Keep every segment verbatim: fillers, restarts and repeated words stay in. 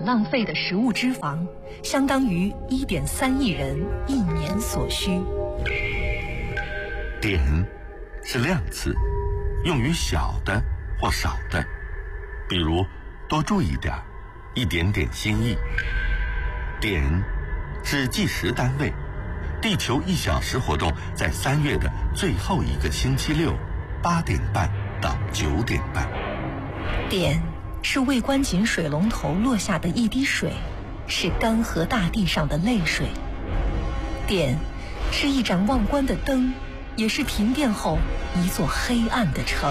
浪费的食物脂肪，相当于 一点三亿人一年所需。 碘是量词，用于小的或少的，比如多注意点，一点点心意。碘是计时单位，地球一小时活动在三月的最后一个星期六，八点半到九点半。 碘是未关紧水龙头落下的一滴水，是干涸大地上的泪水。碘是一盏忘关的灯，也是停电后一座黑暗的城。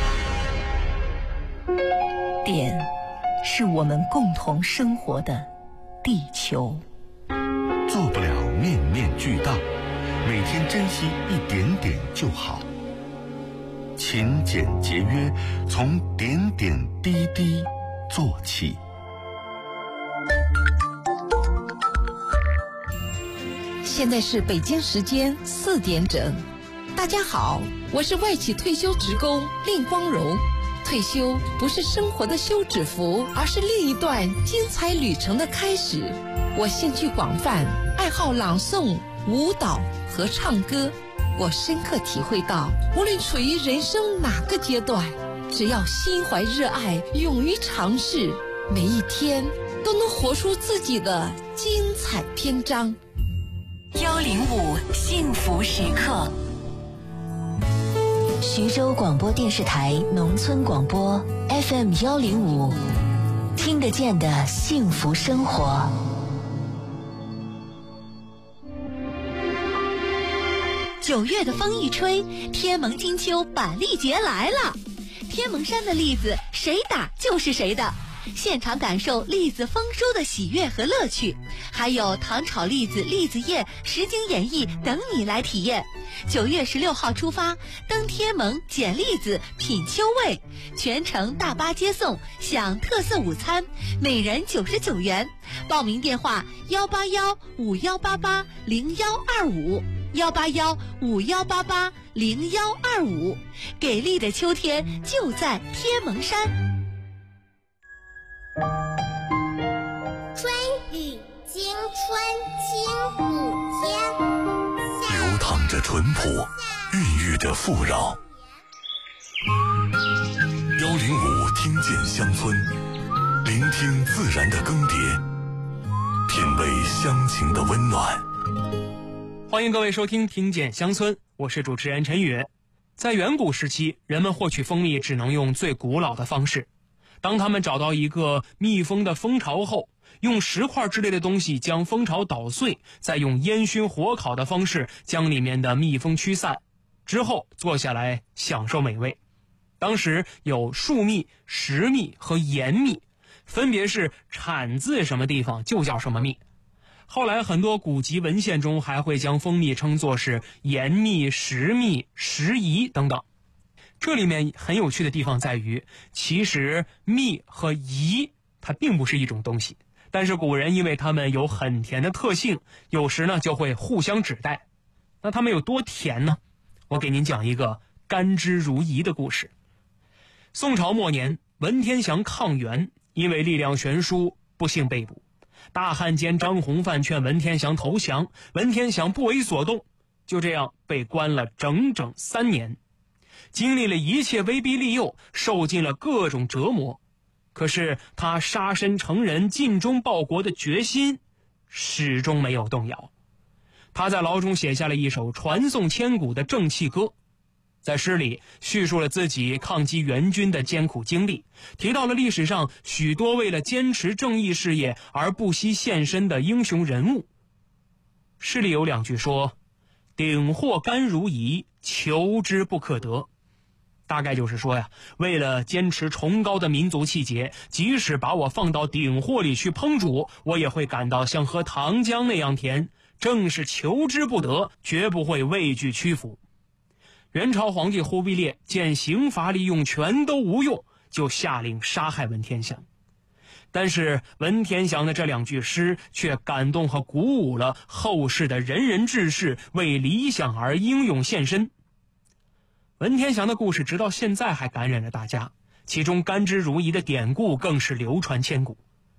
碘是我们共同生活的地球。 做不了面面俱到，每天珍惜一点点就好。勤俭节约，从点点滴滴做起。 现在是北京时间四点整。大家好，我是外企退休职工令光荣。退休不是生活的休止符，而是另一段精彩旅程的开始。我兴趣广泛，爱好朗诵、舞蹈和唱歌。我深刻体会到，无论处于人生哪个阶段，只要心怀热爱，勇于尝试，每一天都能活出自己的精彩篇章。 幺零五幸福时刻。徐州广播电视台农村广播 F M 幺零五，听得见的幸福生活。 九月的风一吹，天蒙金秋板栗节来了。天蒙山的栗子谁打就是谁的，现场感受栗子丰收的喜悦和乐趣，还有糖炒栗子、栗子宴、实景演绎等你来体验。九月十六号出发，登天蒙捡栗子品秋味，全程大巴接送，享特色午餐，每人九十九元。报名电话幺八幺五幺八八零幺二五幺八幺五幺八八零幺二五。给力的秋天就在天蒙山。 春雨惊春清谷间， 流淌着淳朴，孕育着富饶。幺零五听见乡村，聆听自然的更迭，品味乡情的温暖。 欢迎各位收听听见乡村，我是主持人陈宇。在远古时期，人们获取蜂蜜只能用最古老的方式。当他们找到一个蜜蜂的蜂巢后，用石块之类的东西将蜂巢捣碎，再用烟熏火烤的方式将里面的蜜蜂驱散，之后坐下来享受美味。当时有树蜜、石蜜和盐蜜，分别是产自什么地方就叫什么蜜。后来很多古籍文献中还会将蜂蜜称作是盐蜜、石蜜、石夷等等。这里面很有趣的地方在于，其实蜜和夷它并不是一种东西，但是古人因为它们有很甜的特性，有时呢就会互相指代。那它们有多甜呢？我给您讲一个甘之如饴的故事。宋朝末年，文天祥抗元，因为力量悬殊，不幸被捕。大汉奸张弘范劝文天祥投降，文天祥不为所动，就这样被关了整整三年，经历了一切威逼利诱，受尽了各种折磨。可是他杀身成仁、尽忠报国的决心始终没有动摇。他在牢中写下了一首传颂千古的正气歌，在诗里叙述了自己抗击元军的艰苦经历，提到了历史上许多为了坚持正义事业而不惜献身的英雄人物。诗里有两句说：鼎获甘如饴，求之不可得。大概就是说呀，为了坚持崇高的民族气节，即使把我放到鼎锅里去烹煮，我也会感到像喝糖浆那样甜，正是求之不得，绝不会畏惧屈服。元朝皇帝忽必烈见刑罚利用全都无用，就下令杀害文天祥。但是文天祥的这两句诗却感动和鼓舞了后世的仁人志士，为理想而英勇献身。文天祥的故事直到现在还感染着大家，其中甘之如饴的典故更是流传千古。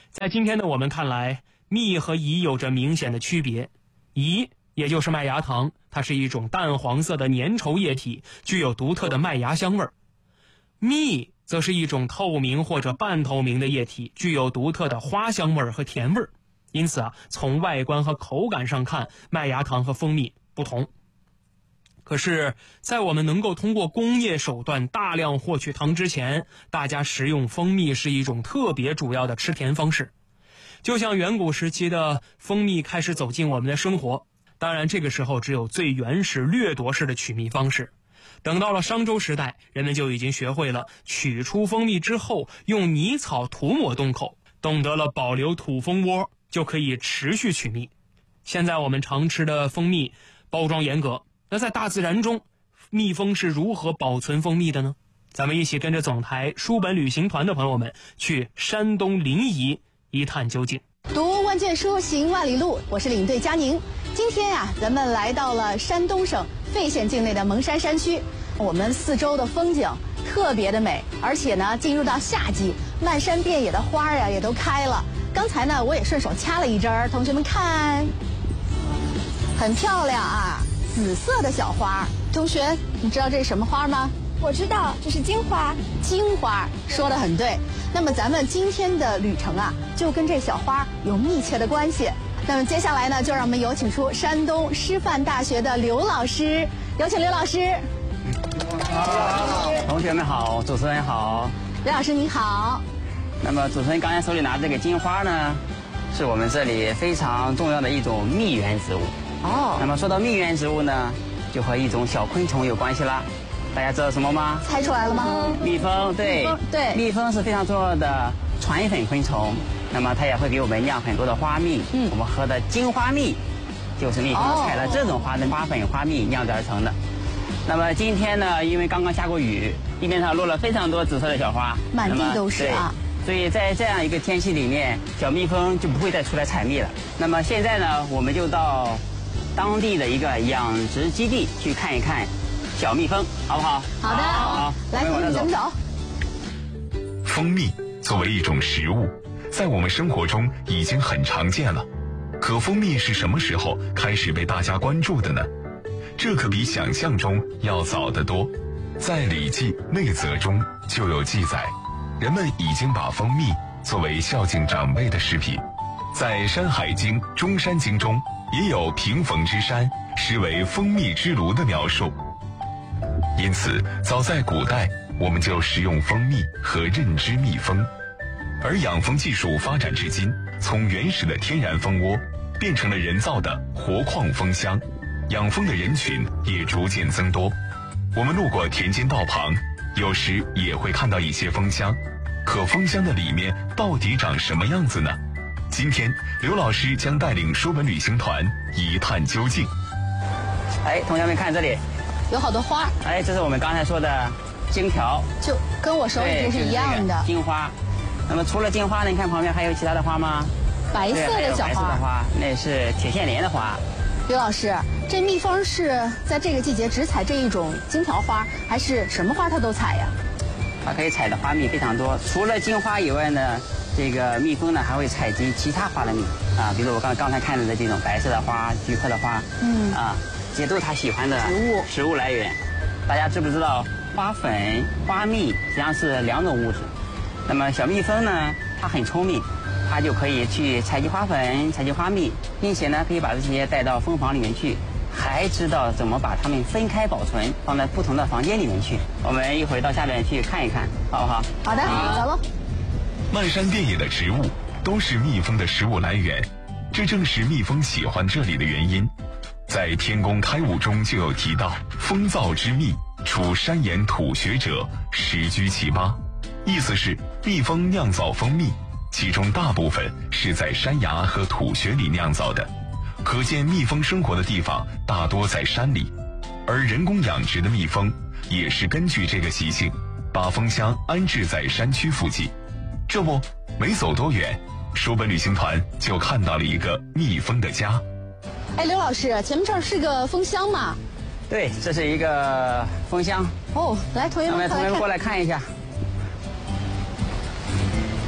在今天的我们看来，蜜和饴有着明显的区别。饴也就是麦芽糖，它是一种淡黄色的粘稠液体，具有独特的麦芽香味儿。蜜则是一种透明或者半透明的液体，具有独特的花香味儿和甜味儿。因此啊，从外观和口感上看，麦芽糖和蜂蜜不同。可是，在我们能够通过工业手段大量获取糖之前，大家食用蜂蜜是一种特别主要的吃甜方式。就像远古时期的蜂蜜开始走进我们的生活，当然这个时候只有最原始掠夺式的取蜜方式。等到了商周时代，人们就已经学会了取出蜂蜜之后用泥草涂抹洞口，懂得了保留土蜂窝，就可以持续取蜜。现在我们常吃的蜂蜜包装严格，那在大自然中，蜜蜂是如何保存蜂蜜的呢？咱们一起跟着总台书本旅行团的朋友们去山东临沂一探究竟。 读万卷书，行万里路，我是领队佳宁。今天呀、啊，咱们来到了山东省费县境内的蒙山山区，我们四周的风景特别的美，而且呢，进入到夏季，漫山遍野的花呀也都开了。刚才呢，我也顺手掐了一针儿，同学们看，很漂亮啊，紫色的小花。同学，你知道这是什么花吗？ 我知道，这是金花。 金花，说得很对。那么咱们今天的旅程啊，就跟这小花有密切的关系。那么接下来呢，就让我们有请出山东师范大学的刘老师，有请刘老师。 好，同学们好，主持人好。 刘老师你好。 那么主持人刚才手里拿的这个金花呢，是我们这里非常重要的一种蜜源植物。 哦。 那么说到蜜源植物呢，就和一种小昆虫有关系啦。大家知道什么吗？ 猜出来了吗？ 蜜蜂，对， 对， 蜜蜂是非常重要的传粉昆虫。那么它也会给我们酿很多的花蜜。嗯，我们喝的金花蜜，就是蜜蜂采了这种花的花粉、花蜜酿制而成的。那么今天呢，因为刚刚下过雨，地面上落了非常多紫色的小花， 满地都是啊。 所以在这样一个天气里面，小蜜蜂就不会再出来采蜜了。那么现在呢，我们就到当地的一个养殖基地去看一看小蜜蜂，好不好？ 好的， 好， 来，同学们走。 蜂蜜作为一种食物，在我们生活中已经很常见了。可蜂蜜是什么时候开始被大家关注的呢？这可比想象中要早得多。在《礼记·内则》中就有记载，人们已经把蜂蜜作为孝敬长辈的食品。在《山海经·中山经》中也有平逢之山，实为蜂蜜之炉的描述。因此，早在古代，我们就食用蜂蜜和认知蜜蜂。而养蜂技术发展至今，从原始的天然蜂窝变成了人造的活矿蜂箱，养蜂的人群也逐渐增多。我们路过田间道旁，有时也会看到一些蜂箱，可蜂箱的里面到底长什么样子呢？今天刘老师将带领书本旅行团一探究竟。 哎，同学们看这里， 有好多花。 哎，这是我们刚才说的金条， 就跟我手里这是一样的金花。那么除了金花呢，你看旁边还有其他的花吗？ 白色的小花， 白色的花，那是铁线莲的花。 刘老师，这蜜蜂是在这个季节只采这一种金条花，还是什么花它都采呀？ 它可以采的花蜜非常多，除了金花以外呢，这个蜜蜂呢还会采集其他花的蜜啊，比如我刚刚才看到的这种白色的花、菊科的花，嗯啊，这都是它喜欢的食物食物来源。大家知不知道花粉、花蜜实际上是两种物质？那么小蜜蜂呢，它很聪明，它就可以去采集花粉、采集花蜜，并且呢可以把这些带到蜂房里面去，还知道怎么把它们分开保存，放在不同的房间里面去。我们一会儿到下面去看一看，好不好？ 好的，走喽。 漫山遍野的植物都是蜜蜂的食物来源，这正是蜜蜂喜欢这里的原因。在《天工开物》中就有提到，蜂造之蜜，出山岩土穴者，十居其八。意思是蜜蜂酿造蜂蜜，其中大部分是在山崖和土穴里酿造的，可见蜜蜂生活的地方大多在山里。而人工养殖的蜜蜂也是根据这个习性，把蜂箱安置在山区附近。这不，没走多远，书本旅行团就看到了一个蜜蜂的家。 哎，刘老师，前面这儿是个蜂箱吗？ 对，这是一个蜂箱。 哦，来，同学们， 同学们过来看一下。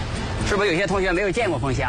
是不是有些同学没有见过蜂箱？